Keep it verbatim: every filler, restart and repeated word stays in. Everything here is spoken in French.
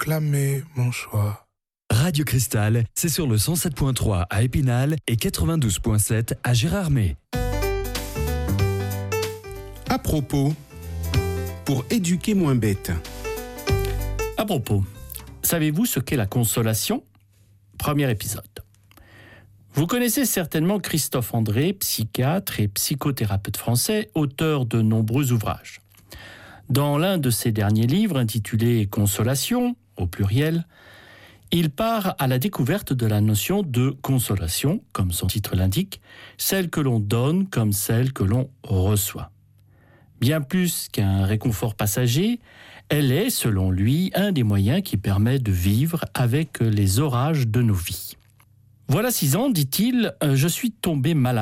proclamer mon choix. Radio Cristal, c'est sur le cent sept point trois à Épinal et quatre-vingt-douze point sept à Gérardmer. À propos, pour éduquer moins bête. À propos, savez-vous ce qu'est la consolation ? Premier épisode. Vous connaissez certainement Christophe André, psychiatre et psychothérapeute français, auteur de nombreux ouvrages. Dans l'un de ses derniers livres, intitulé « Consolation », au pluriel, il part à la découverte de la notion de consolation, comme son titre l'indique, celle que l'on donne comme celle que l'on reçoit. Bien plus qu'un réconfort passager, elle est, selon lui, un des moyens qui permet de vivre avec les orages de nos vies. Voilà six ans, dit-il, je suis tombé malade.